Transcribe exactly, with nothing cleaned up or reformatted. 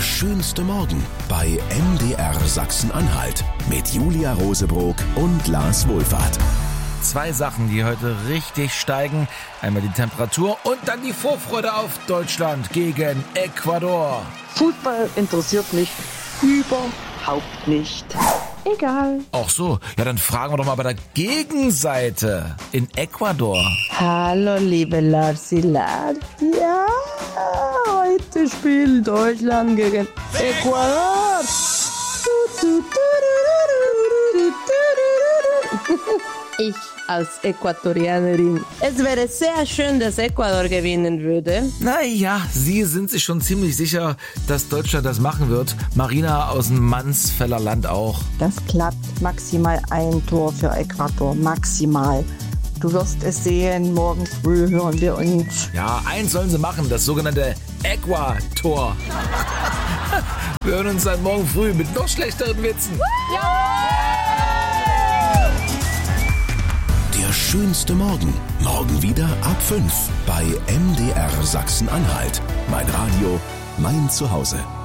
schönste Morgen bei M D R Sachsen-Anhalt mit Julia Rosebrock und Lars Wohlfahrt. Zwei Sachen, die heute richtig steigen. Einmal die Temperatur und dann die Vorfreude auf Deutschland gegen Ecuador. Fußball interessiert mich überhaupt nicht. Egal. Ach so, ja, dann fragen wir doch mal bei der Gegenseite in Ecuador. Hallo, liebe Larsi Lars. Ja, heute spielt Deutschland gegen Ecuador. Ich als Äquatorianerin. Es wäre sehr schön, dass Ecuador gewinnen würde. Naja, Sie sind sich schon ziemlich sicher, dass Deutschland das machen wird. Marina aus dem Mansfeller Land auch. Das klappt. Maximal ein Tor für Ecuador. Maximal. Du wirst es sehen. Morgen früh hören wir uns. Ja, eins sollen Sie machen, das sogenannte Ecuador. Wir hören uns dann morgen früh mit noch schlechteren Witzen. Der schönste Morgen. Morgen wieder ab fünf bei M D R Sachsen-Anhalt. Mein Radio, mein Zuhause.